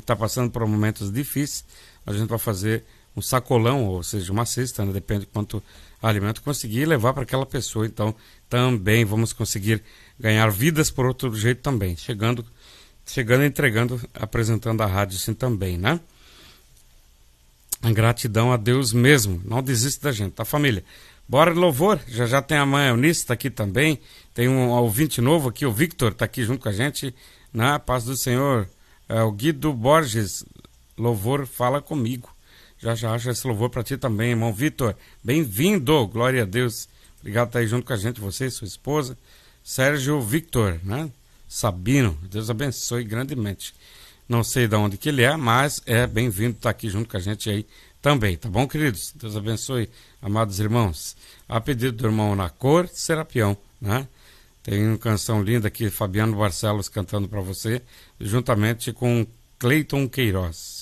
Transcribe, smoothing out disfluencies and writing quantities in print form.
está passando por momentos difíceis, a gente vai fazer um sacolão, ou seja, uma cesta, né? Depende de quanto alimento conseguir levar para aquela pessoa. Então, também vamos conseguir ganhar vidas por outro jeito também. Chegando, entregando, apresentando a rádio assim também, né? A gratidão a Deus mesmo. Não desista da gente, tá, família? Bora de louvor. Já tem a mãe Eunice, tá aqui também. Tem um ouvinte novo aqui, o Victor, tá aqui junto com a gente. Na paz do Senhor. O Guido Borges, louvor, fala comigo. Já acho esse louvor para ti também, irmão Vitor. Bem-vindo, glória a Deus. Obrigado por estar aí junto com a gente, você e sua esposa. Sérgio Victor, né? Sabino, Deus abençoe grandemente. Não sei de onde que ele é, mas é bem-vindo estar aqui junto com a gente aí também, tá bom, queridos? Deus abençoe, amados irmãos. A pedido do irmão Nacor Serapião, né? Tem uma canção linda aqui, Fabiano Barcelos cantando para você, juntamente com Cleiton Queiroz.